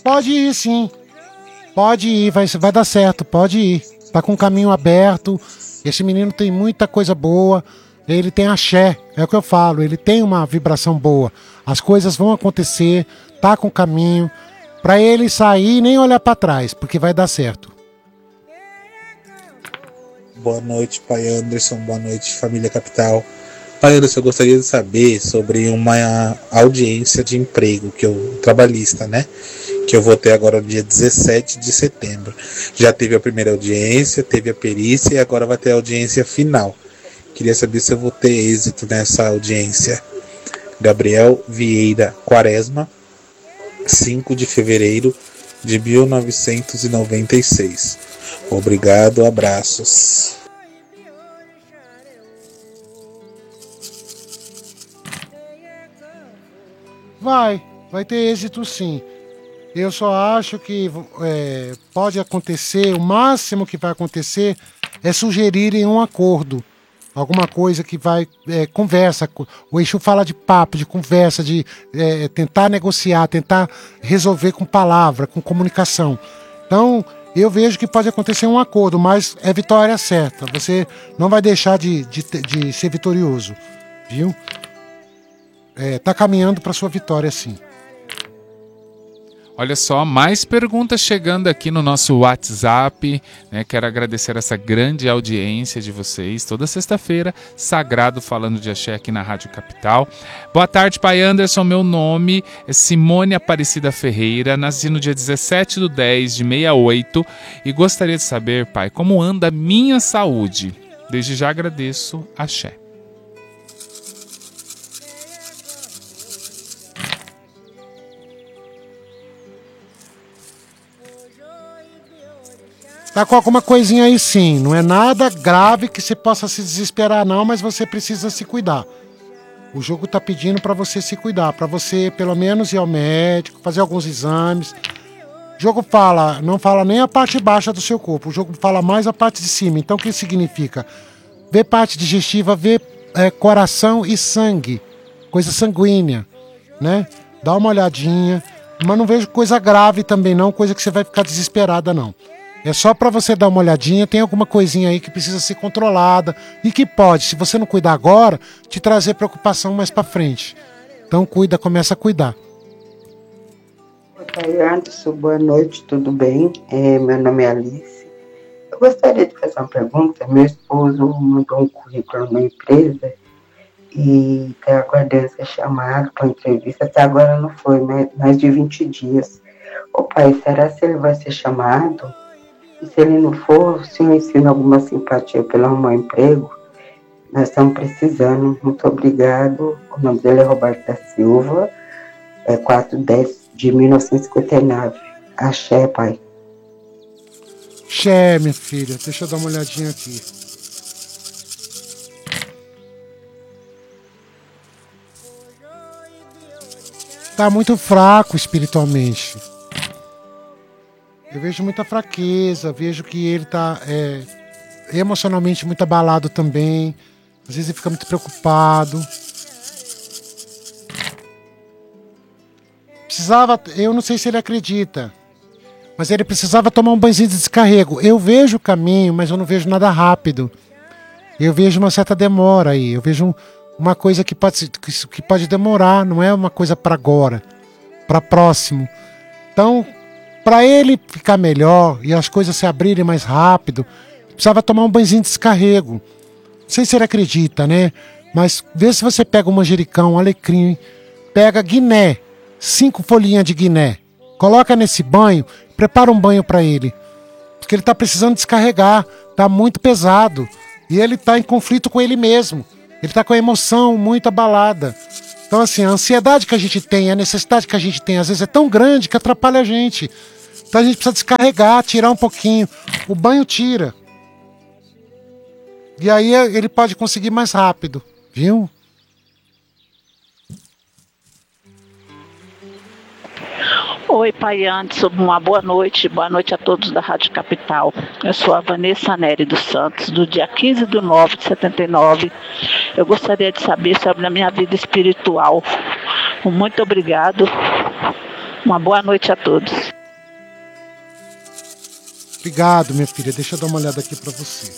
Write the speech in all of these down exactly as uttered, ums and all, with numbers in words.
Pode ir, sim. Pode ir, vai, vai dar certo, pode ir. Tá com o caminho aberto. Esse menino tem muita coisa boa. Ele tem axé, é o que eu falo. Ele tem uma vibração boa. As coisas vão acontecer, tá com o caminho. Pra ele sair e nem olhar pra trás, porque vai dar certo. Boa noite, pai Anderson. Boa noite, família Capital. Pai Anderson, eu gostaria de saber sobre uma audiência de emprego que eu trabalhista, né? Que eu vou ter agora no dia dezessete de setembro. Já teve a primeira audiência, teve a perícia e agora vai ter a audiência final. Queria saber se eu vou ter êxito nessa audiência. Gabriel Vieira Quaresma, cinco de fevereiro de mil novecentos e noventa e seis. Obrigado, abraços. Vai, vai ter êxito sim. Eu só acho que é, pode acontecer, o máximo que vai acontecer é sugerirem um acordo. Alguma coisa que vai, é, conversa. O Exu fala de papo, de conversa, de é, tentar negociar, tentar resolver com palavra, com comunicação. Então, eu vejo que pode acontecer um acordo, mas é vitória certa. Você não vai deixar de, de, de ser vitorioso, viu? É, tá caminhando para sua vitória, sim. Olha só, mais perguntas chegando aqui no nosso WhatsApp, né? Quero agradecer essa grande audiência de vocês. Toda sexta-feira, Sagrado falando de axé aqui na Rádio Capital. Boa tarde, pai Anderson. Meu nome é Simone Aparecida Ferreira. Nasci no dia dezessete de dez de sessenta e oito e gostaria de saber, pai, como anda a minha saúde. Desde já agradeço, axé. Tá com alguma coisinha aí sim, não é nada grave que você possa se desesperar não, mas você precisa se cuidar. O jogo tá pedindo pra você se cuidar, pra você pelo menos ir ao médico, fazer alguns exames. O jogo fala, não fala nem a parte baixa do seu corpo, o jogo fala mais a parte de cima. Então o que significa? Vê parte digestiva, vê é, coração e sangue, coisa sanguínea, né? Dá uma olhadinha, mas não vejo coisa grave também não, coisa que você vai ficar desesperada não. É só para você dar uma olhadinha, tem alguma coisinha aí que precisa ser controlada e que pode, se você não cuidar agora, te trazer preocupação mais para frente. Então cuida, começa a cuidar. Oi, Anderson, boa noite, tudo bem? É, meu nome é Alice. Eu gostaria de fazer uma pergunta. Meu esposo mandou um currículo na empresa e está aguardando ser chamado para entrevista. Até agora não foi, né? Mais de vinte dias. Ô pai, será que ele vai ser chamado? E se ele não for, o senhor ensina alguma simpatia pelo arrumar emprego? Nós estamos precisando. Muito obrigado. O nome dele é Roberto da Silva, é quatro de dez de mil novecentos e cinquenta e nove. Axé, pai. Axé, minha filha. Deixa eu dar uma olhadinha aqui. Tá muito fraco espiritualmente. Eu vejo muita fraqueza, vejo que ele tá é, emocionalmente muito abalado também. Às vezes ele fica muito preocupado. Precisava, eu não sei se ele acredita, mas ele precisava tomar um banhozinho de descarrego. Eu vejo o caminho, mas eu não vejo nada rápido. Eu vejo uma certa demora aí. Eu vejo uma coisa que pode, que pode demorar, não é uma coisa para agora, para próximo. Então, para ele ficar melhor e as coisas se abrirem mais rápido, precisava tomar um banhozinho de descarrego. Não sei se ele acredita, né? Mas vê se você pega um manjericão, um alecrim, pega guiné, cinco folhinhas de guiné, coloca nesse banho, prepara um banho para ele. Porque ele tá precisando descarregar, tá muito pesado. E ele tá em conflito com ele mesmo. Ele tá com a emoção muito abalada. Então, assim, a ansiedade que a gente tem, a necessidade que a gente tem, às vezes é tão grande que atrapalha a gente. Então a gente precisa descarregar, tirar um pouquinho. O banho tira. E aí ele pode conseguir mais rápido, viu? Oi, pai Anderson, uma boa noite, boa noite a todos da Rádio Capital. Eu sou a Vanessa Nery dos Santos, do dia quinze de nove de setenta e nove. Eu gostaria de saber sobre a minha vida espiritual. Muito obrigado, uma boa noite a todos. Obrigado, minha filha. Deixa eu dar uma olhada aqui para você.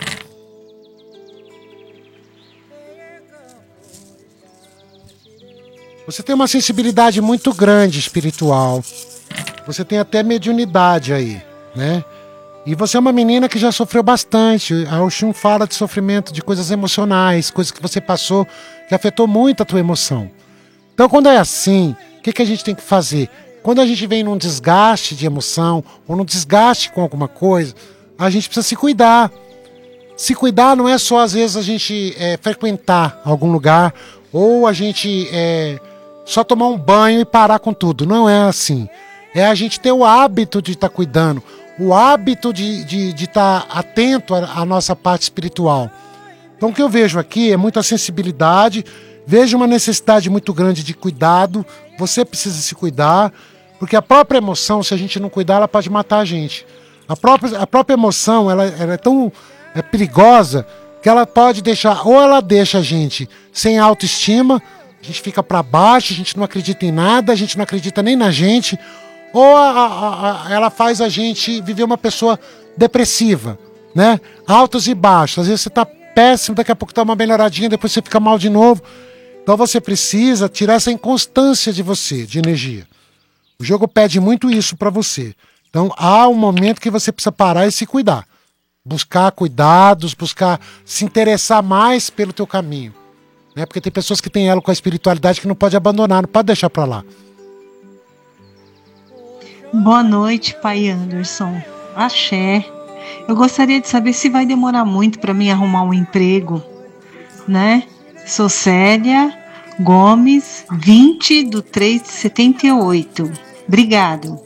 Você tem uma sensibilidade muito grande espiritual. Você tem até mediunidade aí, né? E você é uma menina que já sofreu bastante. A Oxum fala de sofrimento, de coisas emocionais, coisas que você passou, que afetou muito a tua emoção. Então, quando é assim, o que, que a gente tem que fazer? Quando a gente vem num desgaste de emoção, ou num desgaste com alguma coisa, a gente precisa se cuidar. Se cuidar não é só, às vezes, a gente é, frequentar algum lugar, ou a gente é, só tomar um banho e parar com tudo. Não é assim. É a gente ter o hábito de estar tá cuidando, o hábito de estar de, de tá atento à, à nossa parte espiritual. Então, o que eu vejo aqui é muita sensibilidade, vejo uma necessidade muito grande de cuidado. Você precisa se cuidar, porque a própria emoção, se a gente não cuidar, ela pode matar a gente. A própria, a própria emoção, ela, ela é tão é, perigosa que ela pode deixar, ou ela deixa a gente sem autoestima, a gente fica para baixo, a gente não acredita em nada, a gente não acredita nem na gente, ou a, a, a, ela faz a gente viver uma pessoa depressiva, né? Altos e baixos. Às vezes você tá péssimo, daqui a pouco tá uma melhoradinha, depois você fica mal de novo. Então você precisa tirar essa inconstância de você, de energia. O jogo pede muito isso para você. Então há um momento que você precisa parar e se cuidar. Buscar cuidados, buscar se interessar mais pelo teu caminho. Né? Porque tem pessoas que têm elo com a espiritualidade que não pode abandonar, não pode deixar para lá. Boa noite, pai Anderson. Axé. Eu gostaria de saber se vai demorar muito para mim arrumar um emprego, né? Sou Célia Gomes, vinte do três de setenta e oito. Obrigado.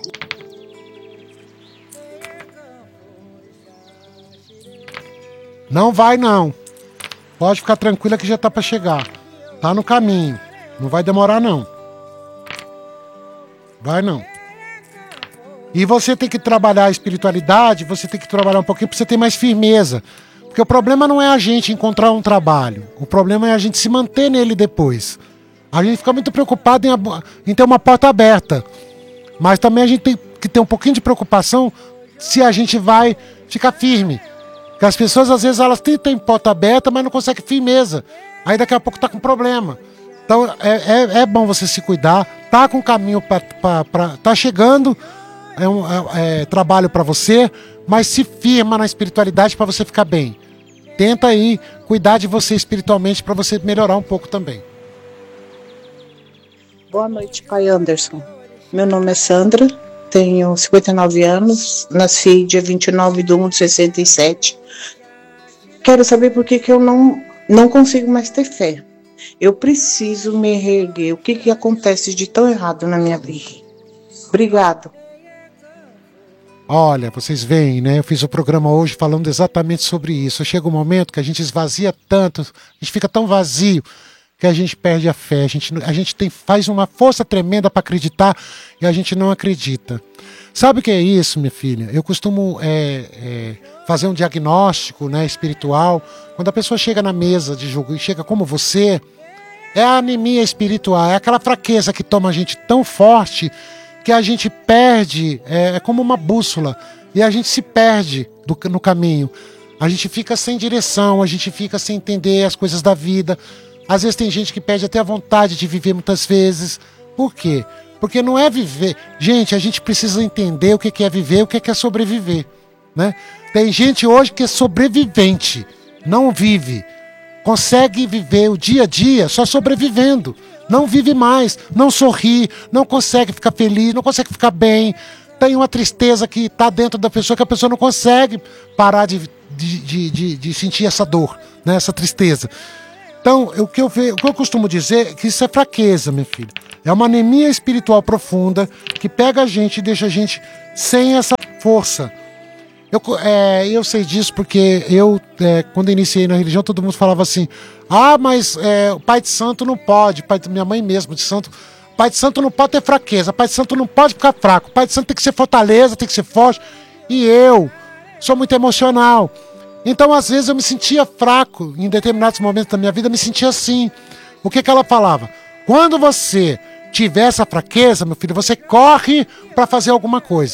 Não vai não. Pode ficar tranquila que já tá para chegar. Tá no caminho. Não vai demorar não. Vai não. E você tem que trabalhar a espiritualidade, você tem que trabalhar um pouquinho para você ter mais firmeza. Porque o problema não é a gente encontrar um trabalho. O problema é a gente se manter nele depois. A gente fica muito preocupado em, em ter uma porta aberta. Mas também a gente tem que ter um pouquinho de preocupação se a gente vai ficar firme. Porque as pessoas, às vezes, elas têm, têm porta aberta, mas não conseguem firmeza. Aí daqui a pouco tá com problema. Então é, é, é bom você se cuidar. Tá com o caminho para... Tá chegando... É um é, é, trabalho para você, mas se firma na espiritualidade para você ficar bem. Tenta aí cuidar de você espiritualmente para você melhorar um pouco também. Boa noite, pai Anderson. Meu nome é Sandra, tenho cinquenta e nove anos, nasci dia vinte e nove de um de sessenta e sete. Quero saber por que, que eu não, não consigo mais ter fé. Eu preciso me reerguer. O que, que acontece de tão errado na minha vida? Obrigado. Olha, vocês veem, né? Eu fiz o programa hoje falando exatamente sobre isso. Chega um momento que a gente esvazia tanto, a gente fica tão vazio que a gente perde a fé. A gente, a gente tem, faz uma força tremenda para acreditar e a gente não acredita. Sabe o que é isso, minha filha? Eu costumo é, é, fazer um diagnóstico, né, espiritual. Quando a pessoa chega na mesa de jogo e chega como você, é a anemia espiritual, é aquela fraqueza que toma a gente tão forte que a gente perde, é, é como uma bússola, e a gente se perde do, no caminho. A gente fica sem direção, a gente fica sem entender as coisas da vida. Às vezes tem gente que perde até a vontade de viver muitas vezes. Por quê? Porque não é viver. Gente, a gente precisa entender o que é viver, o que é sobreviver, né? Tem gente hoje que é sobrevivente, não vive. Consegue viver o dia a dia só sobrevivendo. Não vive mais, não sorri, não consegue ficar feliz, não consegue ficar bem. Tem uma tristeza que está dentro da pessoa que a pessoa não consegue parar de, de, de, de, de sentir essa dor, né? Essa tristeza. Então, o que, eu ve, o que eu costumo dizer é que isso é fraqueza, minha filha. É uma anemia espiritual profunda que pega a gente e deixa a gente sem essa força. Eu, é, eu sei disso porque eu, é, quando iniciei na religião, todo mundo falava assim: ah, mas é, o pai de santo não pode, pai de minha mãe mesmo, de santo, pai de santo não pode ter fraqueza, pai de santo não pode ficar fraco, pai de santo tem que ser fortaleza, tem que ser forte. E eu sou muito emocional. Então, às vezes, eu me sentia fraco, em determinados momentos da minha vida, eu me sentia assim. O que que ela falava? Quando você tiver essa fraqueza, meu filho, você corre para fazer alguma coisa.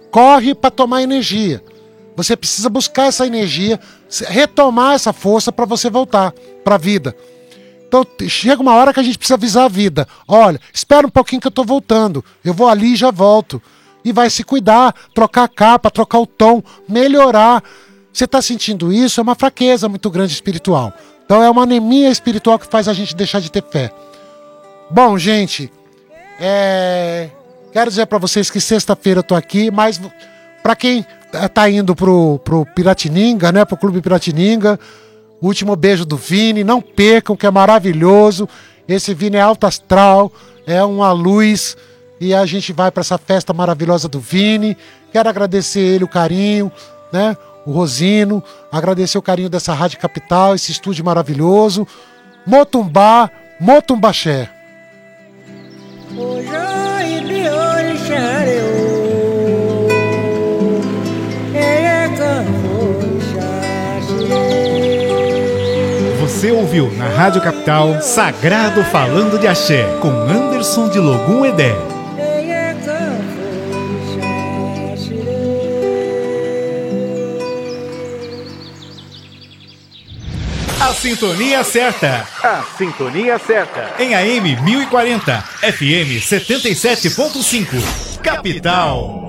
corre para tomar energia. Você precisa buscar essa energia, retomar essa força para você voltar para a vida. Então chega uma hora que a gente precisa avisar a vida. Olha, espera um pouquinho que eu tô voltando. Eu vou ali e já volto. E vai se cuidar, trocar a capa, trocar o tom, melhorar. Você está sentindo isso? É uma fraqueza muito grande espiritual. Então é uma anemia espiritual que faz a gente deixar de ter fé. Bom, gente, é... quero dizer para vocês que sexta-feira eu tô aqui, mas para quem tá indo pro, pro Piratininga, né, pro Clube Piratininga, o último beijo do Vini, não percam, que é maravilhoso. Esse Vini é alto astral, é uma luz, e a gente vai para essa festa maravilhosa do Vini. Quero agradecer ele, o carinho, né, o Rosino, agradecer o carinho dessa Rádio Capital, esse estúdio maravilhoso. Motumbá, Motumbaxé. Você ouviu na Rádio Capital Sagrado Falando de Axé, com Anderson de Logum Edé. A sintonia certa. A sintonia certa. Em A M mil e quarenta, F M setenta e sete ponto cinco. Capital.